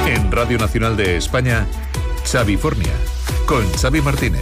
En Radio Nacional de España, Xavifornia, con Xavi Martínez.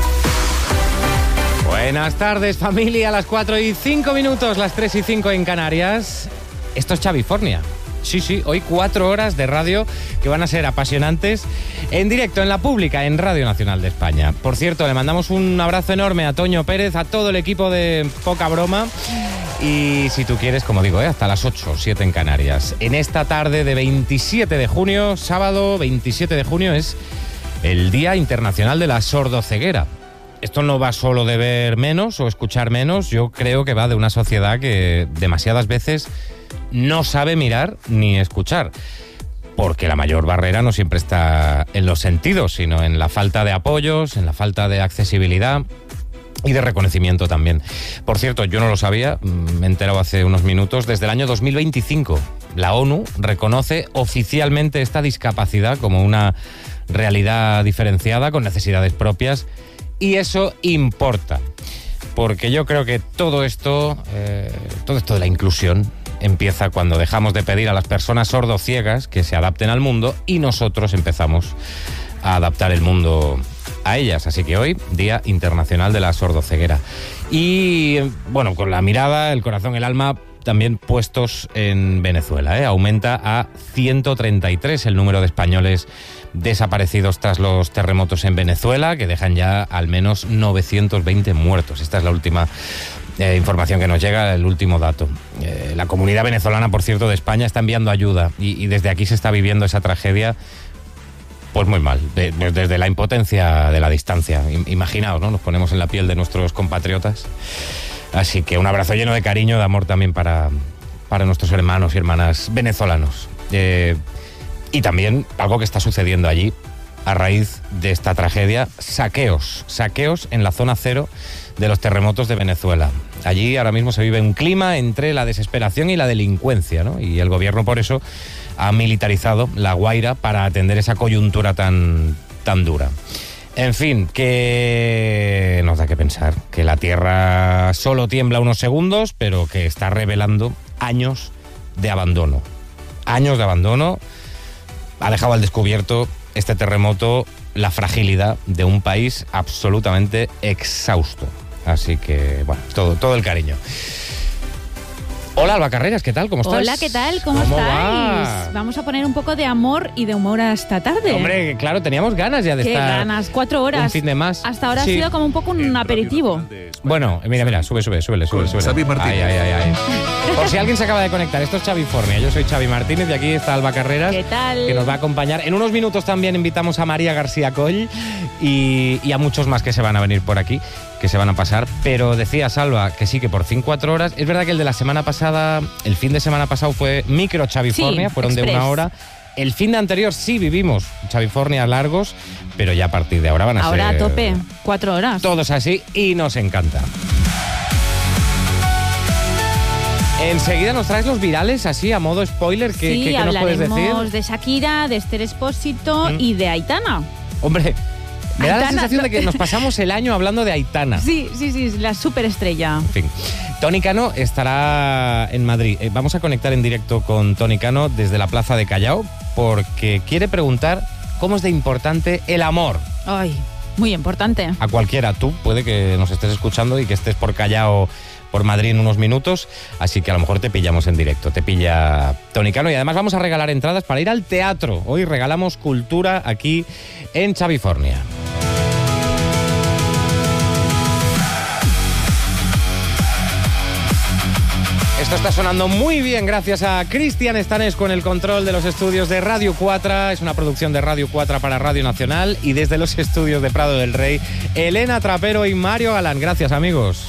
Buenas tardes, familia, a las 4:05, las 3:05 en Canarias. Esto es Xavifornia. Sí, hoy 4 horas de radio que van a ser apasionantes en directo, en la pública, en Radio Nacional de España. Por cierto, le mandamos un abrazo enorme a Toño Pérez, a todo el equipo de Poca Broma. Y si tú quieres, como digo, hasta las 8 o 7 en Canarias. En esta tarde de 27 de junio, sábado 27 de junio, es el Día Internacional de la Sordoceguera. Esto no va solo de ver menos o escuchar menos, yo creo que va de una sociedad que demasiadas veces no sabe mirar ni escuchar, porque la mayor barrera no siempre está en los sentidos, sino en la falta de apoyos, en la falta de accesibilidad y de reconocimiento también. Por cierto, yo no lo sabía, me he enterado hace unos minutos, desde el año 2025 la ONU reconoce oficialmente esta discapacidad como una realidad diferenciada con necesidades propias, y eso importa, porque yo creo que todo esto de la inclusión empieza cuando dejamos de pedir a las personas sordociegas que se adapten al mundo y nosotros empezamos a adaptar el mundo a ellas. Así que hoy, Día Internacional de la Sordoceguera. Y bueno, con la mirada, el corazón, el alma también puestos en Venezuela. Aumenta a 133 el número de españoles desaparecidos tras los terremotos en Venezuela, que dejan ya al menos 920 muertos. Esta es la última información que nos llega, el último dato. La comunidad venezolana, por cierto, de España está enviando ayuda y desde aquí se está viviendo esa tragedia pues muy mal, desde la impotencia de la distancia. Imaginaos, ¿no? Nos ponemos en la piel de nuestros compatriotas. Así que un abrazo lleno de cariño, de amor también para nuestros hermanos y hermanas venezolanos. Y también algo que está sucediendo allí a raíz de esta tragedia, saqueos en la zona cero de los terremotos de Venezuela. Allí ahora mismo se vive un clima entre la desesperación y la delincuencia, ¿no? Y el gobierno por eso ha militarizado La Guaira para atender esa coyuntura tan dura. En fin, que nos da que pensar que la tierra solo tiembla unos segundos, pero que está revelando años de abandono. Años de abandono. Ha dejado al descubierto este terremoto la fragilidad de un país absolutamente exhausto. Así que, bueno, todo el cariño. Hola, Alba Carreras, ¿qué tal? ¿Cómo estás? Hola, ¿qué tal? ¿Cómo estáis? Va? Vamos a poner un poco de amor y de humor a esta tarde. Hombre, claro, teníamos ganas ya de ¿Qué estar... ganas? 4 horas. Un fin de más. Hasta ahora Sí. ha sido como un poco un aperitivo. Bueno, mira, súbele. Xavi Martínez. Ay. Por si alguien se acaba de conectar, esto es Xavifornia. Yo soy Xavi Martínez y aquí está Alba Carreras. ¿Qué tal? Que nos va a acompañar. En unos minutos también invitamos a María García Coll y a muchos más que se van a venir por aquí, que se van a pasar. Pero decía Salva que sí, que por fin 4 horas. Es verdad que el de la semana pasada, el fin de semana pasado fue micro Xavifornia, Sí, fueron express. de 1 hora. El fin de anterior sí vivimos Xavifornia largos, pero ya a partir de ahora van a ser... Ahora a tope, 4 horas. Todos así y nos encanta. Enseguida nos traes los virales así a modo spoiler. ¿Qué nos puedes decir? Hablaremos de Shakira, de Esther Expósito y de Aitana. Hombre, me da la Aitana, sensación de que nos pasamos el año hablando de Aitana. Sí, la superestrella. En fin, Tony Cano estará en Madrid. Vamos a conectar en directo con Tony Cano desde la Plaza de Callao porque quiere preguntar cómo es de importante el amor. Ay, muy importante. A cualquiera. Tú puede que nos estés escuchando y que estés por Callao, por Madrid en unos minutos, así que a lo mejor te pillamos en directo, te pilla Tony Cano y además vamos a regalar entradas para ir al teatro. Hoy regalamos cultura aquí en Xavifornia. Esto está sonando muy bien gracias a Cristian Estanesco en el control de los estudios de Radio 4. Es una producción de Radio 4 para Radio Nacional y desde los estudios de Prado del Rey, Elena Trapero y Mario Galán. Gracias, amigos.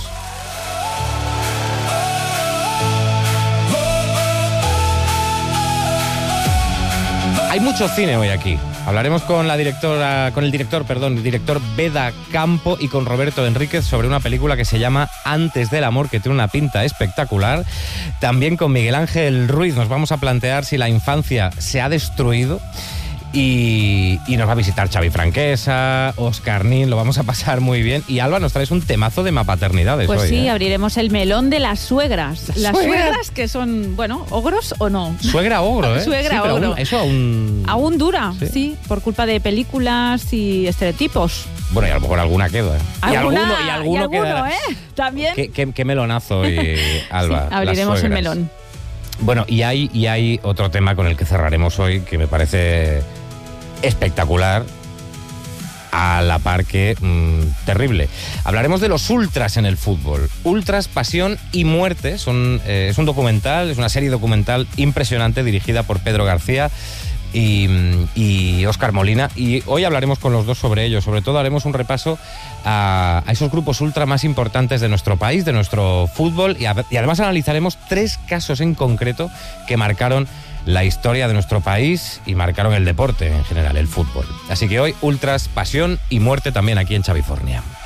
Hay mucho cine hoy aquí. Hablaremos con el director Beda Campo y con Roberto Enríquez sobre una película que se llama Antes del amor, que tiene una pinta espectacular. También con Miguel Ángel Ruiz nos vamos a plantear si la infancia se ha destruido Y nos va a visitar Xavi Franquesa, Óscar Nin, lo vamos a pasar muy bien. Y Alba, nos traes un temazo de mapaternidades Pues hoy. sí, abriremos el melón de las suegras. Las suegras. suegras que son, bueno, ogros o no. Suegra ogro, ¿eh? Suegra sí, pero ogro. eso aún... Aún dura, ¿Sí? sí, por culpa de películas y estereotipos. Bueno, y a lo mejor alguna queda. Y alguno quedará. ¿eh? También. Qué melonazo hoy, Alba. Sí, abriremos las el suegras. melón. Bueno, y hay otro tema con el que cerraremos hoy que me parece espectacular, a la par que terrible. Hablaremos de los ultras en el fútbol. Ultras, pasión y muerte. Es un documental, es una serie documental impresionante dirigida por Pedro García y Óscar Molina. Y hoy hablaremos con los dos sobre ello. Sobre todo haremos un repaso a esos grupos ultra más importantes de nuestro país, de nuestro fútbol. Y además analizaremos 3 casos en concreto que marcaron la historia de nuestro país y marcaron el deporte en general, el fútbol. Así que hoy, ultras, pasión y muerte también aquí en Xavifornia.